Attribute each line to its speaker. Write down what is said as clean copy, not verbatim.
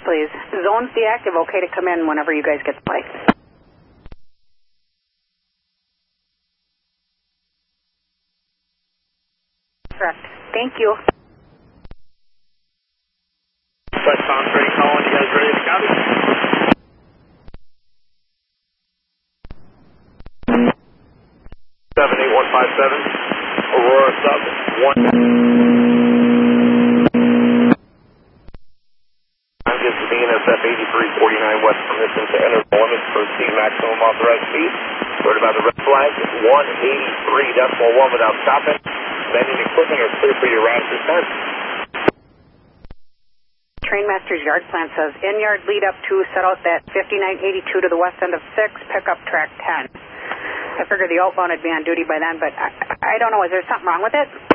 Speaker 1: please. Zone's deactive, okay to come in whenever you guys get the light. Correct. Thank you.
Speaker 2: West Conference, calling. You guys ready to copy? 78157, Aurora sub 1. I'm just BNSF 8349 West, permission to enter the limits, proceed maximum authorized speed. Word about the red flag, 183.1 without stopping. Landing equipment are clear for your ride at this time.
Speaker 1: Trainmaster's yard plan says in-yard lead up to set out that 5982 to the west end of 6, pick up track 10. I figured the outbound would be on duty by then, but I don't know. Is there something wrong with it?